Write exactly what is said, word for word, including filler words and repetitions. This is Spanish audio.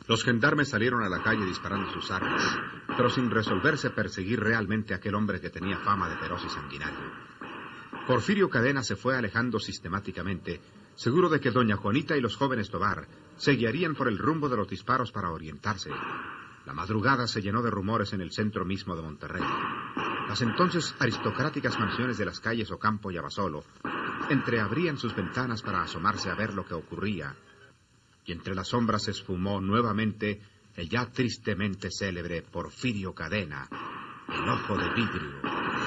Los gendarmes salieron a la calle disparando sus armas, pero sin resolverse perseguir realmente a aquel hombre que tenía fama de feroz y sanguinario. Porfirio Cadena se fue alejando sistemáticamente, seguro de que doña Juanita y los jóvenes Tobar se guiarían por el rumbo de los disparos para orientarse. La madrugada se llenó de rumores en el centro mismo de Monterrey. Las entonces aristocráticas mansiones de las calles Ocampo y Abasolo entreabrían sus ventanas para asomarse a ver lo que ocurría, y entre las sombras se esfumó nuevamente el ya tristemente célebre Porfirio Cadena, el Ojo de Vidrio.